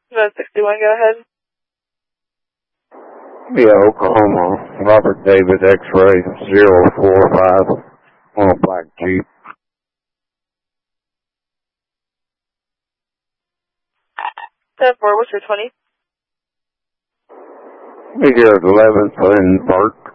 About 61, go ahead. Yeah, Oklahoma. Robert David X-ray 045 on a black Jeep. 10-4, what's your 20? Be here at 11th and Park.